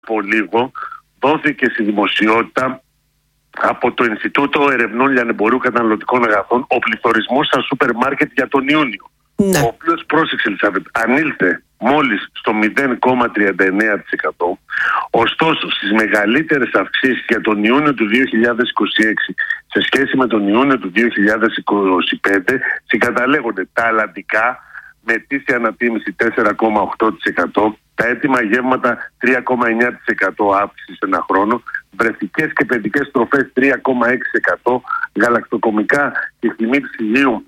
από λίγο δόθηκε στη δημοσιότητα από το Ινστιτούτο Ερευνών Λιανεμπορίου Καταναλωτικών Αγαθών ο πληθωρισμός στα σούπερ μάρκετ για τον Ιούνιο. Ναι. Ο οποίος, πρόσεξε Ελισάβετ, ανήλθε μόλις στο 0,39%. Ωστόσο, στις μεγαλύτερες αυξήσεις για τον Ιούνιο του 2026 σε σχέση με τον Ιούνιο του 2025 συγκαταλέγονται τα αλλαντικά με ετήσια ανατίμηση 4,8%, τα έτοιμα γεύματα 3,9% αύξηση σε ένα χρόνο, βρεφικές και παιδικές τροφές 3,6%, γαλακτοκομικά και χυμή ψυγείου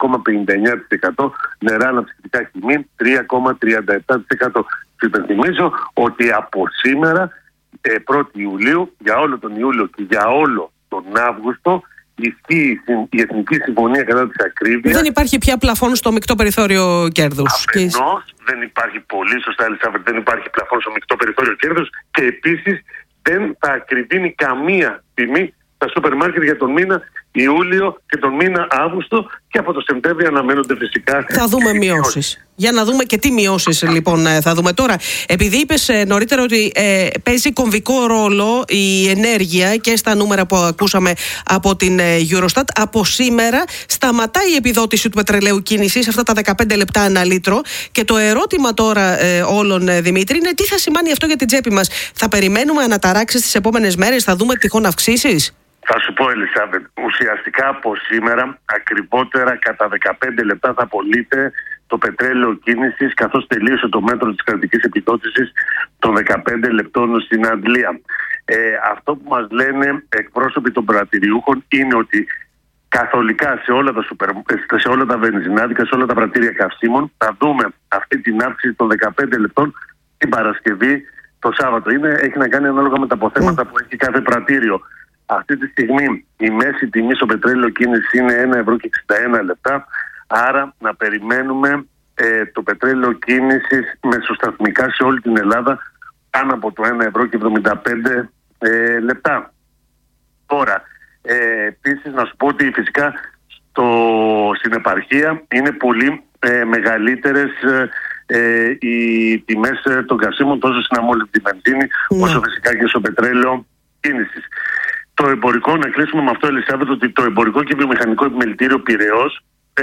3,59%, νερά αναψυκτικά χυμή 3,37%. Και υπενθυμίζω ότι από σήμερα, 1η Ιουλίου, για όλο τον Ιούλιο και για όλο τον Αύγουστο, ισχύει η Εθνική Συμφωνία κατά της ακρίβειας. Δεν υπάρχει πια πλαφόν στο μεικτό περιθώριο κέρδους. Αφενός δεν υπάρχει, πολύ σωστά Ελισάβετ, δεν υπάρχει πλαφόν στο μεικτό περιθώριο κέρδους και επίσης δεν θα ακριβίνει καμία τιμή στα σούπερ μάρκετ για τον μήνα Ιούλιο και τον μήνα Αύγουστο, και από το Σεπτέμβριο αναμένονται φυσικά. Θα δούμε μειώσεις. Για να δούμε και τι μειώσεις λοιπόν θα δούμε τώρα. Επειδή είπες νωρίτερα ότι παίζει κομβικό ρόλο η ενέργεια και στα νούμερα που ακούσαμε από την Eurostat, από σήμερα σταματάει η επιδότηση του πετρελαίου κίνησης, αυτά τα 15 λεπτά ανά λίτρο. Και το ερώτημα τώρα όλων, Δημήτρη, είναι τι θα σημαίνει αυτό για την τσέπη μας. Θα περιμένουμε αναταράξεις τις επόμενες μέρες, θα δούμε τυχόν αυξήσεις? Θα σου πω, Ελισάβετ, ουσιαστικά από σήμερα ακριβότερα κατά 15 λεπτά θα πωλείται το πετρέλαιο κίνησης, καθώς τελείωσε το μέτρο της κρατικής επιδότησης των 15 λεπτών στην Αγγλία. Αυτό που μας λένε εκπρόσωποι των πρατηριούχων είναι ότι καθολικά σε όλα τα βενζινάδικα, σε όλα τα πρατήρια καυσίμων θα δούμε αυτή την αύξηση των 15 λεπτών την Παρασκευή, το Σάββατο. Έχει να κάνει ανάλογα με τα αποθέματα που έχει κάθε πρατήριο. Αυτή τη στιγμή η μέση τιμή στο πετρέλαιο κίνηση είναι 1,61 λεπτά. Άρα να περιμένουμε το πετρέλαιο κίνησης μεσοσταθμικά σε όλη την Ελλάδα πάνω από το 1,75 λεπτά. Τώρα, επίσης να σου πω ότι φυσικά στην επαρχία είναι πολύ μεγαλύτερες οι τιμές των καυσίμων, τόσο στην αμόλυντη βενζίνη όσο φυσικά και στο πετρέλαιο κίνησης. Το εμπορικό, να κλείσουμε με αυτό, Ελισάβετ, ότι το εμπορικό και βιομηχανικό επιμελητήριο Πειραιώς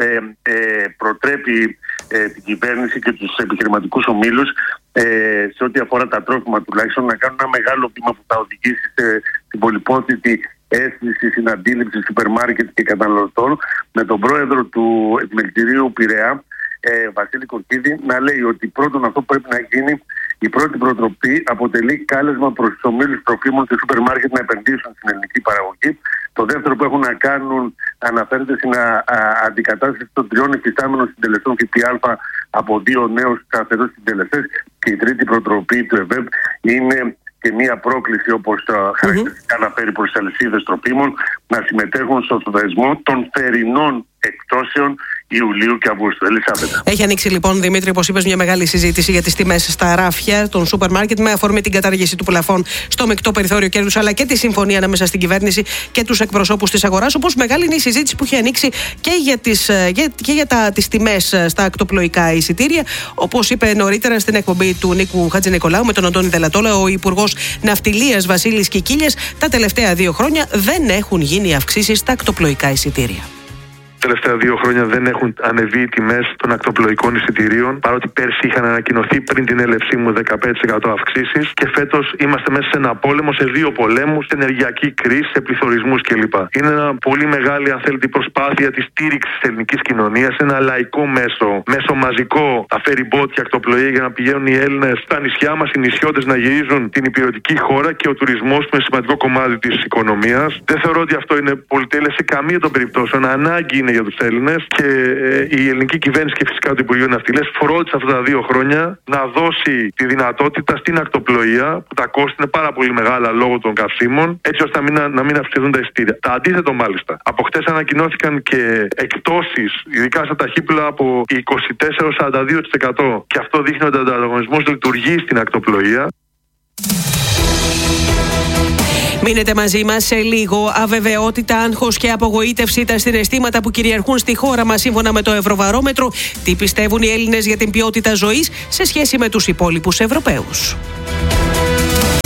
προτρέπει την κυβέρνηση και τους επιχειρηματικούς ομίλους σε ό,τι αφορά τα τρόφιμα τουλάχιστον να κάνουν ένα μεγάλο βήμα που θα οδηγήσει στην πολυπόθητη αίσθηση, συναντήληψη σούπερ μάρκετ και καταναλωτών, με τον πρόεδρο του επιμελητηρίου Πειραιά, Βασίλη Κοκκίδη, να λέει ότι πρώτον αυτό που πρέπει να γίνει, η πρώτη προτροπή αποτελεί κάλεσμα προς τους ομίλους τροφίμων και σούπερ μάρκετ να επενδύσουν στην ελληνική παραγωγή. Το δεύτερο που έχουν να κάνουν αναφέρεται στην αντικατάσταση των 3 υφιστάμενων συντελεστών ΦΠΑ από 2 νέους σταθερούς συντελεστές. Και η τρίτη προτροπή του ΕΒΕΠ είναι και μία πρόκληση, όπως χαρακτηριστικά αναφέρει, προς τις αλυσίδες τροφίμων να συμμετέχουν στο δεσμό των θερινών εκτόσεων Ιουλίου και Αυγούστου. Ελισάβετ. Έχει ανοίξει λοιπόν, Δημήτρη, όπως είπες, μια μεγάλη συζήτηση για τις τιμές στα ράφια των σούπερ μάρκετ με αφορμή την κατάργηση του πλαφών στο μεικτό περιθώριο κέρδους, αλλά και τη συμφωνία ανάμεσα στην κυβέρνηση και τους εκπροσώπους της αγοράς. Όπως μεγάλη είναι η συζήτηση που έχει ανοίξει και για τις τιμές στα ακτοπλοϊκά εισιτήρια. Όπως είπε νωρίτερα στην εκπομπή του Νίκου Χατζηνικολάου με τον Αντώνη Δελατόλα, ο Υπουργός Ναυτιλίας Βασίλης Κικίλιας, τα τελευταία 2 χρόνια δεν έχουν γίνει αυξήσεις στα ακτοπλοϊκά εισιτήρια. Τα τελευταία 2 χρόνια δεν έχουν ανεβεί οι τιμές των ακτοπλοϊκών εισιτηρίων, παρότι πέρσι είχαν ανακοινωθεί πριν την έλευσή μου 15% αυξήσεις, και φέτος είμαστε μέσα σε ένα πόλεμο, σε 2 πολέμους, σε ενεργειακή κρίση, σε πληθωρισμούς κλπ. Είναι ένα πολύ μεγάλη, αν θέλετε, προσπάθεια της στήριξης της ελληνικής κοινωνίας, ένα λαϊκό μέσο μαζικό, τα ferry boat και ακτοπλοεία, για να πηγαίνουν οι Έλληνες στα νησιά μας, οι νησιώτες να γυρίζουν την υπηρετική χώρα, και ο τουρισμός που είναι σημαντικό κομμάτι της οικονομίας. Δεν θεωρώ ότι αυτό είναι πολυτέλεια σε καμία των περιπτώσεων. Ανάγκη είναι για τους Έλληνες, και η ελληνική κυβέρνηση και φυσικά το Υπουργείο Ναυτιλίας φρόντισε αυτά τα 2 χρόνια να δώσει τη δυνατότητα στην ακτοπλοεία, που τα κόστη είναι πάρα πολύ μεγάλα λόγω των καυσίμων, έτσι ώστε να μην αυξηθούν τα εισιτήρια. Τα αντίθετο, μάλιστα. Από χτες ανακοινώθηκαν και εκτόσεις, ειδικά στα ταχύπλοα, από 24-42%. Και αυτό δείχνει ότι ο ανταγωνισμός λειτουργεί στην ακτοπλοεία. Μείνετε μαζί μας σε λίγο. Αβεβαιότητα, άγχος και απογοήτευση, ήταν συναισθήματα που κυριαρχούν στη χώρα μας σύμφωνα με το Ευρωβαρόμετρο. Τι πιστεύουν οι Έλληνες για την ποιότητα ζωής σε σχέση με τους υπόλοιπους Ευρωπαίους?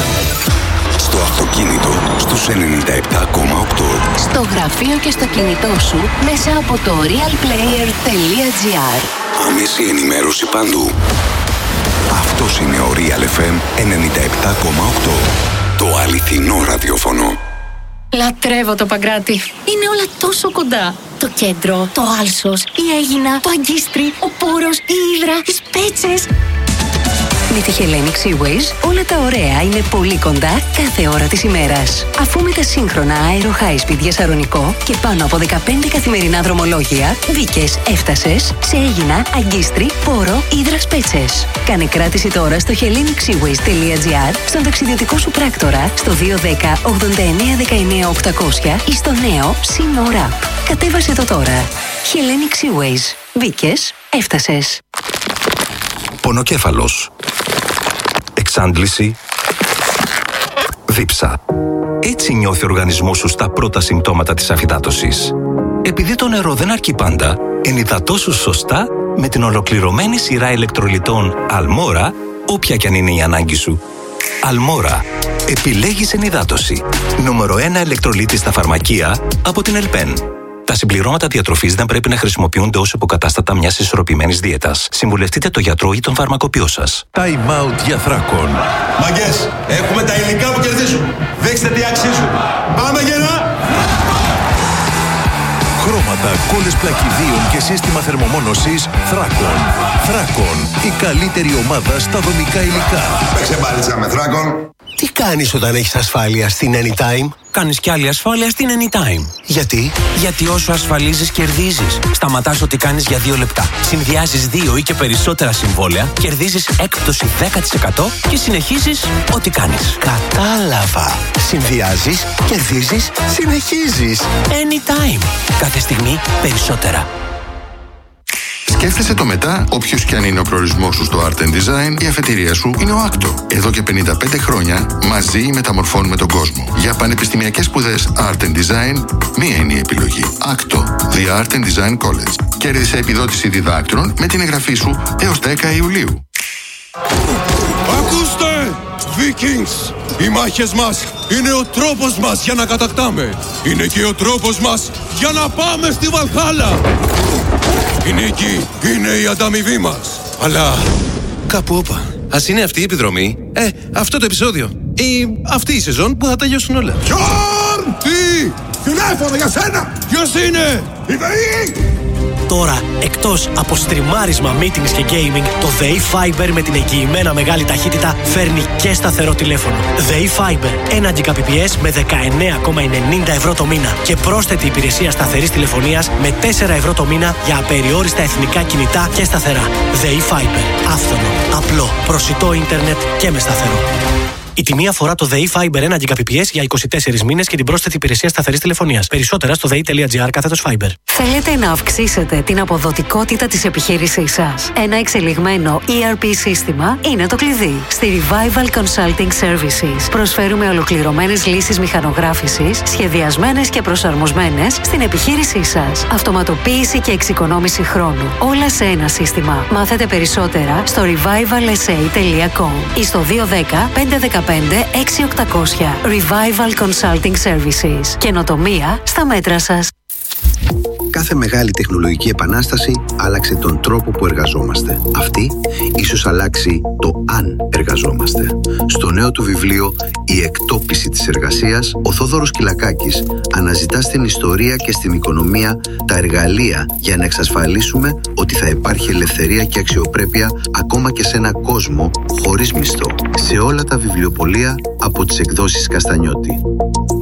στους 97,8. Στο γραφείο και στο κινητό σου μέσα από το realplayer.gr. Άμεση ενημέρωση παντού. Αυτός είναι ο Real FM 97,8. Το αληθινό ραδιόφωνο. Λατρεύω το Παγκράτη. Είναι όλα τόσο κοντά. Το κέντρο, το Άλσος, η Αίγινα, το Αγκίστρι, ο Πόρος, η Ύδρα, οι Σπέτσες. Με τη Hellenic Seaways όλα τα ωραία είναι πολύ κοντά κάθε ώρα της ημέρας. Αφού με τα σύγχρονα Aero High Speed για Σαρονικό και πάνω από 15 καθημερινά δρομολόγια μπήκες, έφτασες σε Αίγινα, Αγκίστρι, Πόρο, Ύδρα, Σπέτσες. Κάνε κράτηση τώρα στο HellenicSeaways.gr, στον ταξιδιωτικό σου πράκτορα, στο 210 89 19 800 ή στο νέο Σύνορα. Κατέβασε το τώρα. Hellenic Seaways. Μπήκες, έφτασες. Πονοκέφαλος, εξάντληση, δίψα. Έτσι νιώθει ο οργανισμός σου στα πρώτα συμπτώματα της αφυδάτωσης. Επειδή το νερό δεν αρκεί πάντα, ενυδατώσου σωστά με την ολοκληρωμένη σειρά ηλεκτρολιτών Αλμόρα, όποια κι αν είναι η ανάγκη σου. Αλμόρα. Επιλέγεις ενυδάτωση. Νούμερο 1 ηλεκτρολίτη στα φαρμακεία από την Ελπέν. Τα συμπληρώματα διατροφής δεν πρέπει να χρησιμοποιούνται ως υποκατάστατα μιας ισορροπημένης δίαιτας. Συμβουλευτείτε τον γιατρό ή τον φαρμακοποιό σας. Time out για Θράκον. Μαγκές, έχουμε τα υλικά που κερδίζουν. Δείξτε τι αξίζουν. Πάμε γερά! Χρώματα, κόλλες πλακιδίων και σύστημα θερμομόνωσης Θράκον. Θράκον, η καλύτερη ομάδα στα δομικά υλικά. Παίξε μπάλιτσα με Θράκον. Τι κάνεις όταν έχεις ασφάλεια στην Anytime? Κάνεις κι άλλη ασφάλεια στην Anytime. Γιατί? Γιατί όσο ασφαλίζεις, κερδίζεις. Σταματάς ό,τι κάνεις για 2 λεπτά. Συνδυάζεις 2 ή και περισσότερα συμβόλαια, κερδίζεις έκπτωση 10% και συνεχίζεις ό,τι κάνεις. Κατάλαβα. Συνδυάζεις, κερδίζεις, συνεχίζεις. Anytime. Κάθε στιγμή περισσότερα. Σκέφτεσαι το μετά, όποιος κι αν είναι ο προορισμός σου στο Art and Design, η αφετηρία σου είναι ο Άκτο. Εδώ και 55 χρόνια μαζί μεταμορφώνουμε τον κόσμο. Για πανεπιστημιακές σπουδές Art and Design, μία είναι η επιλογή. Άκτο, The Art and Design College. Κέρδισε επιδότηση διδάκτρων με την εγγραφή σου έως 10 Ιουλίου. Ακούστε! Vikings! Οι μάχες μας είναι ο τρόπος μας για να κατακτάμε. Είναι και ο τρόπος μας για να πάμε στη Βαλχάλα. Η νίκη είναι η ανταμοιβή μας. Αλλά κάπου όπα. Ας είναι αυτή η επιδρομή, αυτό το επεισόδιο ή αυτή η σεζόν που θα τελειώσουν όλα. Γιόρν! Τι! Τηλέφωνο για σένα! Ποιος είναι? Η ΔΕΗ! Τώρα, εκτός από στριμάρισμα, meetings και gaming, το ΔΕΗ Fiber με την εγγυημένα μεγάλη ταχύτητα φέρνει και σταθερό τηλέφωνο. ΔΕΗ Fiber, 1 Gbps με 19,90 ευρώ το μήνα και πρόσθετη υπηρεσία σταθερής τηλεφωνίας με 4 ευρώ το μήνα για απεριόριστα εθνικά κινητά και σταθερά. ΔΕΗ Fiber, άφθονο, απλό, προσιτό ίντερνετ και με σταθερό. Η τιμή αφορά το ΔΕΗ Fiber 1 Gbps για 24 μήνες και την πρόσθετη υπηρεσία σταθερής τηλεφωνίας. Περισσότερα στο dei.gr/Fiber. Θέλετε να αυξήσετε την αποδοτικότητα της επιχείρησής σας? Ένα εξελιγμένο ERP σύστημα είναι το κλειδί. Στη Revival Consulting Services προσφέρουμε ολοκληρωμένες λύσεις μηχανογράφησης, σχεδιασμένες και προσαρμοσμένες στην επιχείρησή σας. Αυτοματοποίηση και εξοικονόμηση χρόνου. Όλα σε ένα σύστημα. Μάθετε περισσότερα στο revivalsa.com ή στο 210 515 6800. Revival Consulting Services. Καινοτομία στα μέτρα σας. Κάθε μεγάλη τεχνολογική επανάσταση άλλαξε τον τρόπο που εργαζόμαστε. Αυτή ίσως αλλάξει το αν εργαζόμαστε. Στο νέο του βιβλίο «Η εκτόπιση της εργασίας», ο Θόδωρος Κυλακάκης αναζητά στην ιστορία και στην οικονομία τα εργαλεία για να εξασφαλίσουμε ότι θα υπάρχει ελευθερία και αξιοπρέπεια ακόμα και σε ένα κόσμο χωρίς μισθό. Σε όλα τα βιβλιοπωλεία από τις εκδόσεις Καστανιώτη.